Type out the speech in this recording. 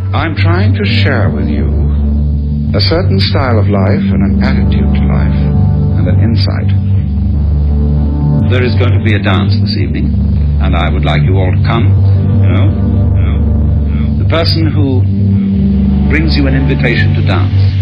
I'm trying to share with you a certain style of life and an attitude to life and an insight. There is going to be a dance this evening, and I would like you all to come. The person who brings you an invitation to dance